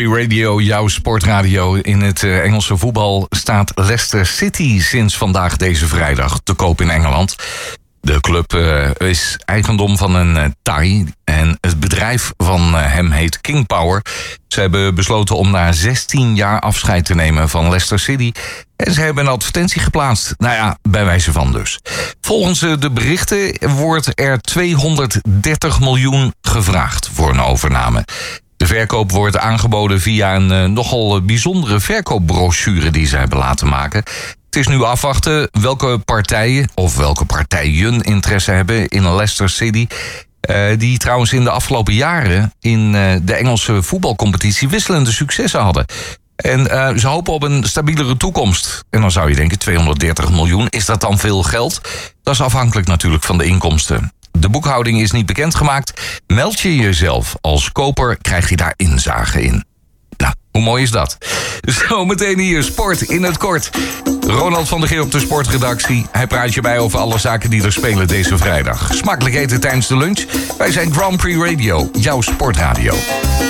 Radio, jouw sportradio. In het Engelse voetbal staat Leicester City sinds vandaag deze vrijdag te koop in Engeland. De club is eigendom van een Thai en het bedrijf van hem heet King Power. Ze hebben besloten om na 16 jaar afscheid te nemen van Leicester City. En ze hebben een advertentie geplaatst. Nou ja, bij wijze van dus. Volgens de berichten wordt er 230 miljoen gevraagd voor een overname. De verkoop wordt aangeboden via een nogal bijzondere verkoopbrochure die ze hebben laten maken. Het is nu afwachten welke partijen of welke partijen interesse hebben in Leicester City. Die trouwens in de afgelopen jaren in de Engelse voetbalcompetitie wisselende successen hadden. En ze hopen op een stabielere toekomst. En dan zou je denken, 230 miljoen, is dat dan veel geld? Dat is afhankelijk natuurlijk van de inkomsten. De boekhouding is niet bekendgemaakt. Meld je jezelf als koper, krijg je daar inzage in. Nou, hoe mooi is dat? Zo meteen hier, sport in het kort. Ronald van der Geer op de sportredactie. Hij praat je bij over alle zaken die er spelen deze vrijdag. Smakelijk eten tijdens de lunch. Wij zijn Grand Prix Radio, jouw sportradio.